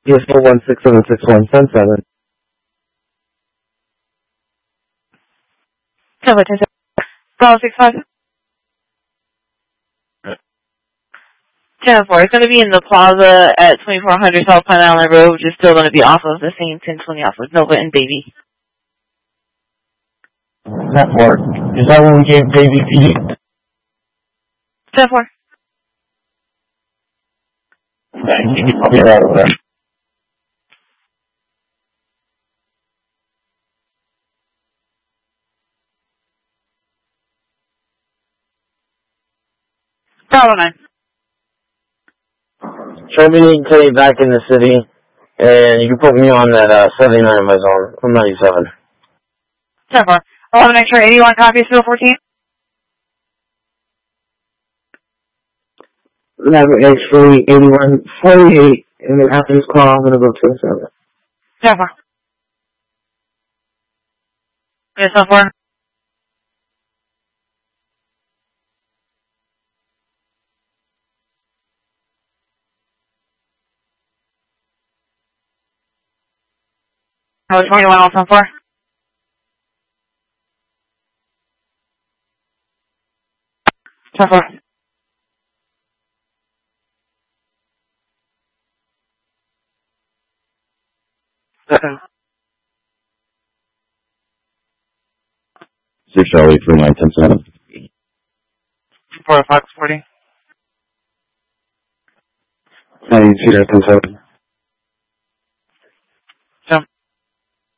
Yes, 416-761-10-7. 10-4, it's going to be in the plaza at 2400 South Pine Island Road, which is still going to be off of the same 1020 off of Nova and Baby. Network. Is that when we gave Baby to you? 10-4. Thank you. I'll be right over there. Bravo 9. Show me until you're back in the city, and you can put me on that 79 in my zone. I'm 97. 10-4. 11 X-ray 81 copies, still 14. 11 X-ray 81, 48, and then after this call, I'm going to go to the 7. 10-4. Yes, 10-4. I was 21 on 10-4. 10-4. Okay. 6 Charlie 3910-7. 4 Fox 40. 90 10-7.